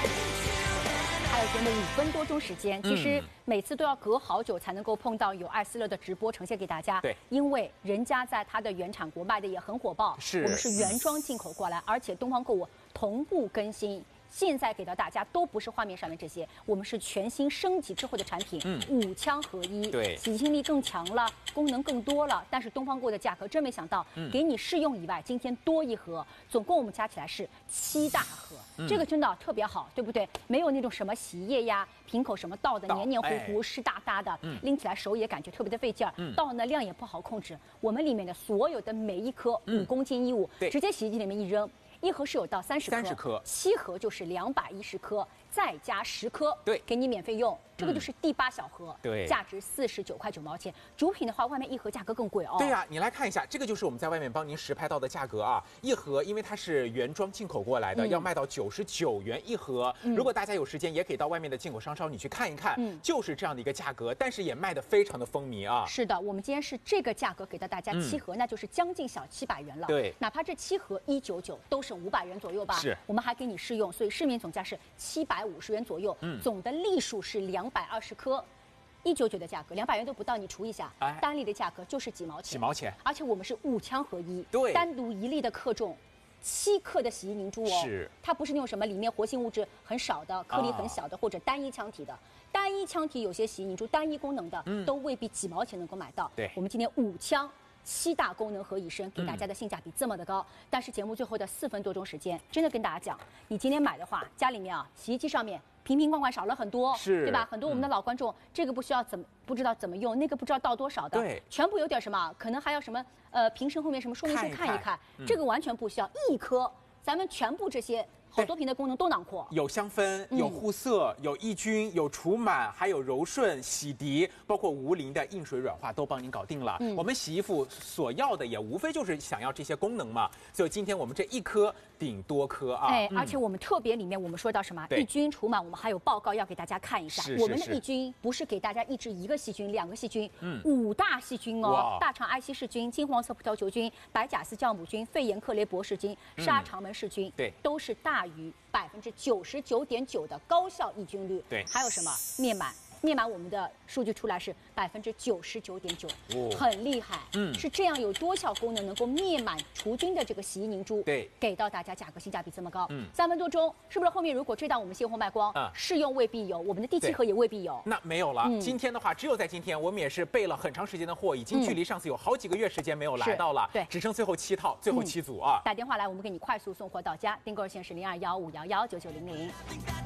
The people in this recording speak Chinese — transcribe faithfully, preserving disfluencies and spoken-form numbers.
还有节目五分多钟时间，其实每次都要隔好久才能够碰到有爱思乐的直播呈现给大家。 对， 因为人家在它的原产国卖的也很火爆， 是我们是原装进口过来，而且东方购物同步更新。现在给到大家都不是画面上面这些，我们是全新升级之后的产品，嗯，五枪合一， 对， 洗净力更强了，功能更多了。但是东方购物的价格真没想到，嗯、给你试用以外，今天多一盒，总共我们加起来是七大盒，嗯、这个真的特别好，对不对？没有那种什么洗衣液呀、瓶口什么倒的黏黏糊糊、哎、湿哒哒的，嗯、拎起来手也感觉特别的费劲儿，嗯、倒呢量也不好控制。我们里面的所有的每一颗五公斤衣物，嗯、直接洗衣机里面一扔。一盒是有到三十颗，三十颗，七盒就是两百一十颗，再加十颗， 对， 给你免费用。这个就是第八小盒， 对， 价值四十九块九毛钱。主品的话，外面一盒价格更贵哦。 对呀、啊，你来看一下，这个就是我们在外面帮您实拍到的价格啊。一盒因为它是原装进口过来的，嗯、要卖到九十九元一盒。嗯、如果大家有时间，也可以到外面的进口商超你去看一看，嗯、就是这样的一个价格，但是也卖得非常的风靡啊。 是的，我们今天是这个价格给到大家七盒，嗯、那就是将近小七百元了。 对， 哪怕这七盒一九九，都是五百元左右吧。 是， 我们还给你试用，所以市面总价是七百五十元左右，嗯、总的粒数是两百二十颗。一九九的价格，两百元都不到，你除一下，哎、单粒的价格就是几毛钱， 几毛钱。 而且我们是五枪合一， 对， 单独一粒的克重七克的洗衣凝珠哦， 是， 它不是那种什么里面活性物质很少的、颗粒很小的，啊、或者单一腔体的。单一腔体有些洗衣凝珠单一功能的，嗯、都未必几毛钱能够买到。 对， 我们今天五枪。七大功能合一身，给大家的性价比这么的高，嗯、但是节目最后的四分多钟时间，真的跟大家讲，你今天买的话，家里面啊，洗衣机上面瓶瓶罐罐少了很多， 是， 对吧？很多我们的老观众，嗯、这个不需要怎么不知道怎么用，那个不知道倒多少的， 对， 全部有点什么，可能还要什么呃瓶身后面什么说明书看一看， 看一看嗯、 这个完全不需要，一颗，咱们全部这些。好多瓶的功能都囊括， 有香氛，有护色，嗯、有抑菌，有除螨，还有柔顺、洗涤，包括无磷的硬水软化都帮您搞定了。嗯、我们洗衣服所要的也无非就是想要这些功能嘛，所以今天我们这一颗顶多颗啊！ 哎，嗯、而且我们特别里面我们说到什么抑菌除螨，我们还有报告要给大家看一下。 是是是， 我们的抑菌不是给大家抑制一个细菌、两个细菌，嗯，五大细菌哦，大肠埃希氏菌、金黄色葡萄球菌、白甲丝酵母菌、肺炎克雷伯氏菌、沙肠门氏菌， 对， 都是大于百分之九十九点九的高效抑菌率。 对， 还有什么面螨？面螨我们的数据出来是百分之九十九点九，很厉害。嗯，是这样有多效功能能够灭螨除菌的这个洗衣凝珠， 对， 给到大家价格性价比这么高。嗯，三分多钟，是不是后面如果这档我们现货卖光，啊、试用未必有，我们的第七盒也未必有。 那没有了。嗯、今天的话，只有在今天，我们也是备了很长时间的货，已经距离上次有好几个月时间没有来到了。 对， 只剩最后七套，最后七组啊。 嗯、打电话来，我们给你快速送货到家，订购热线是零二幺五幺幺九九零零。